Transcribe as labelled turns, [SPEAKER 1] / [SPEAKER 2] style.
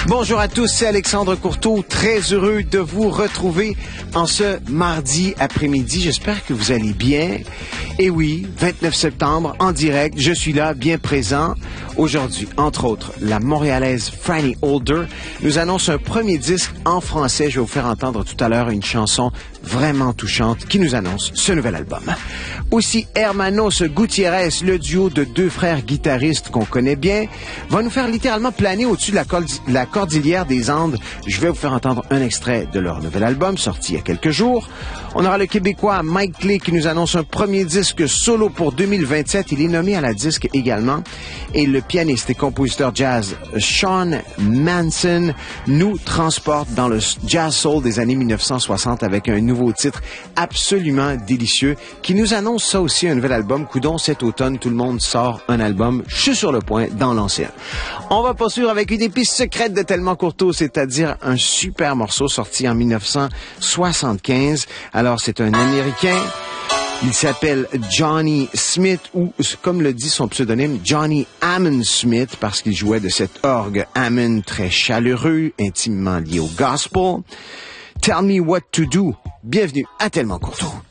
[SPEAKER 1] Bonjour à tous, c'est Alexandre Courteau, très heureux de vous retrouver en ce mardi après-midi. J'espère que vous allez bien. Et oui, 29 septembre, en direct, je suis là, bien présent. Aujourd'hui, entre autres, la Montréalaise Franny Holder nous annonce un premier disque en français. Je vais vous faire entendre tout à l'heure une chanson vraiment touchante qui nous annonce ce nouvel album. Aussi, Hermanos Gutiérrez, le duo de deux frères guitaristes qu'on connaît bien, va nous faire littéralement planer au-dessus de la cordillère des Andes. Je vais vous faire entendre un extrait de leur nouvel album, sorti il y a quelques jours. On aura le Québécois Mike Clay qui nous annonce un premier disque solo pour 2027. Il est nommé à la disque également. Et le pianiste et compositeur jazz Sean Manson nous transporte dans le jazz soul des années 1960 avec un nouveau titre absolument délicieux qui nous annonce ça aussi, un nouvel album. Coudon, cet automne, tout le monde sort un album. Je suis sur le point d'en lancer un. On va poursuivre avec une épice secrète de Tellement Courteau, c'est-à-dire un super morceau sorti en 1975. Alors, c'est un Américain. Il s'appelle Johnny Smith, ou comme le dit son pseudonyme, Johnny Hammond Smith, parce qu'il jouait de cet orgue Hammond très chaleureux, intimement lié au gospel. Tell Me What to Do. Bienvenue à Tellement Courteau.